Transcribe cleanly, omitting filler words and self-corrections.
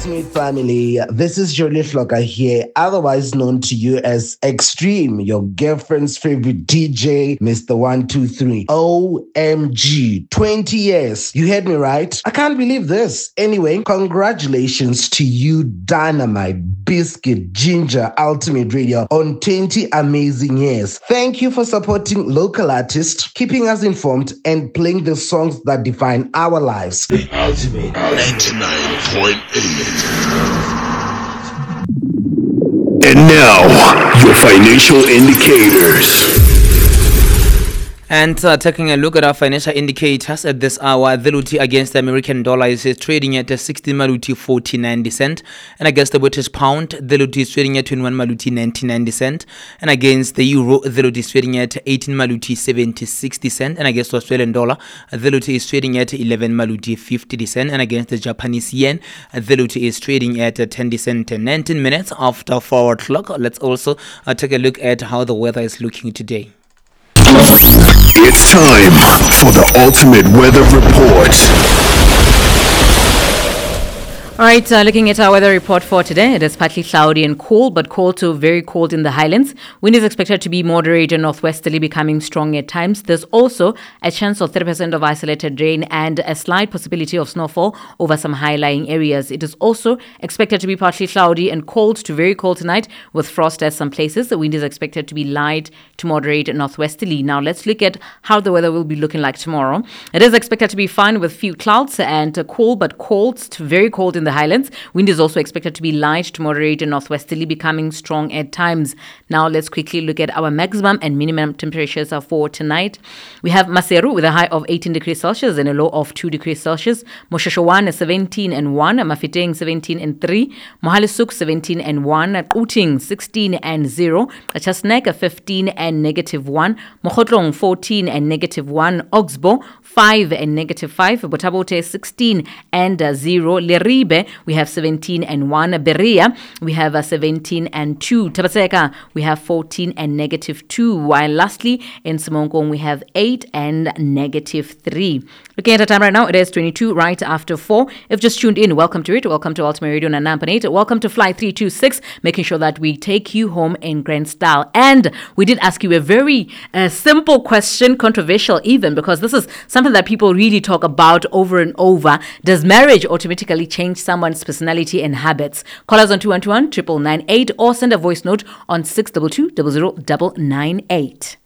Ultimate family, this is Jolie Flocker here, otherwise known to you as Extreme, your girlfriend's favorite DJ, Mr. 123. OMG, 20 years. You heard me right? I can't believe this. Anyway, congratulations to you, Dynamite, Biscuit, Ginger, Ultimate Radio, on 20 amazing years. Thank you for supporting local artists, keeping us informed, and playing the songs that define our lives. The Ultimate 99.8. And now, your financial indicators. And taking a look at our financial indicators at this hour, the Luti against the American dollar is trading at 16 Maluti 49 cent, and against the British pound, the Luti is trading at 21 Maluti 99 cent, and against the euro, the Luti is trading at 18 Maluti 76 cent, and against the Australian dollar, the Luti is trading at 11 Maluti 50 cent, and against the Japanese yen, the Luti is trading at 10 cent. 19 minutes after 4 o'clock. Let's also take a look at how the weather is looking today. It's time for the Ultimate Weather Report. Alright, looking at our weather report for today, it is partly cloudy and cool, but cold to very cold in the highlands. Wind is expected to be moderate and northwesterly, becoming strong at times. There's also a chance of 30% of isolated rain and a slight possibility of snowfall over some high-lying areas. It is also expected to be partly cloudy and cold to very cold tonight, with frost at some places. The wind is expected to be light to moderate northwesterly. Now let's look at how the weather will be looking like tomorrow. It is expected to be fine with few clouds and cool, but cold to very cold in the highlands. Wind is also expected to be light to moderate and northwesterly, becoming strong at times. Now let's quickly look at our maximum and minimum temperatures for tonight. We have Maseru with a high of 18 degrees Celsius and a low of 2 degrees Celsius. Moshashawan 17 and 1. Mafeteng 17 and 3. Mohalisuk 17 and 1. Uting 16 and 0. Chasnek 15 and negative 1. Mokotlong 14 and negative 1. Oxbo 5 and negative 5. Botabote 16 and 0. Leribe we have 17 and 1. Berea we have 17 and 2. Tabaseka we have 14 and negative 2. While lastly in Simonkong we have 8 and negative 3. Looking at the time right now, it is 22 right after 4. If just tuned in, welcome to it. Welcome to Ultimate Radio 99.8. Welcome to Flight 326, making sure that we take you home in grand style. And we did ask you a very simple question, controversial even, because this is something that people really talk about over and over. Does marriage automatically change someone's personality and habits? Call us on 2121 998 or send a voice note on 622 0098.